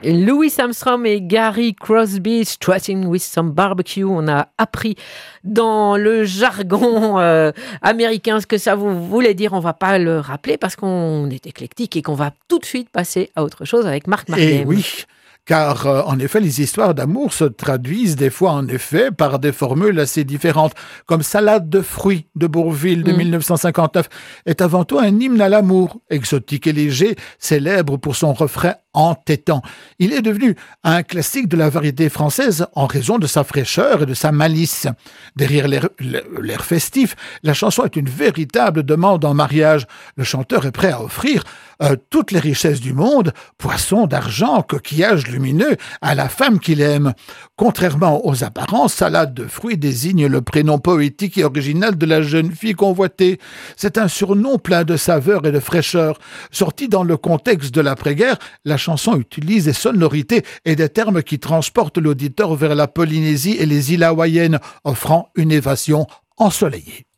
Louis Armstrong et Gary Crosby, Strutting with some barbecue. On a appris dans le jargon américain ce que ça voulait dire. On va pas le rappeler parce qu'on est éclectique et qu'on va tout de suite passer à autre chose avec Marc Marquem. Et oui, car en effet, les histoires d'amour se traduisent des fois en effet par des formules assez différentes, comme Salade de fruits de Bourvil de 1959 est avant tout un hymne à l'amour, exotique et léger, célèbre pour son refrain entêtant. Il est devenu un classique de la variété française en raison de sa fraîcheur et de sa malice. Derrière l'air festif, la chanson est une véritable demande en mariage. Le chanteur est prêt à offrir toutes les richesses du monde, poissons d'argent, coquillages lumineux, à la femme qu'il aime. Contrairement aux apparences, Salade de fruits désigne le prénom poétique et original de la jeune fille convoitée. C'est un surnom plein de saveur et de fraîcheur. Sorti dans le contexte de l'après-guerre, la chanson utilise des sonorités et des termes qui transportent l'auditeur vers la Polynésie et les îles hawaïennes, offrant une évasion ensoleillée.